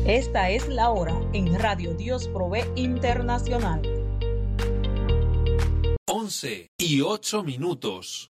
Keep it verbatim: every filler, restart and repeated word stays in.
Esta es la hora en Radio Dios Provee Internacional. once y ocho minutos.